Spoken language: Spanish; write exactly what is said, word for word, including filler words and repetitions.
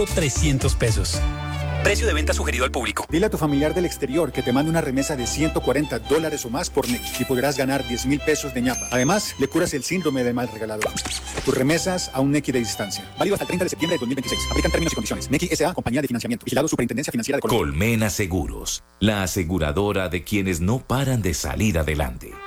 trescientos pesos. Precio de venta sugerido al público. Dile a tu familiar del exterior que te mande una remesa de ciento cuarenta dólares o más por Nequi y podrás ganar diez mil pesos de ñapa. Además, le curas el síndrome del mal regalador. Tus remesas a un Nequi de distancia. Válido hasta el treinta de septiembre de dos mil veintiséis. Aplican términos y condiciones. Nequi S A, compañía de financiamiento. Vigilado Superintendencia Financiera de Colombia. Colmena Seguros, la aseguradora de quienes no paran de salir adelante.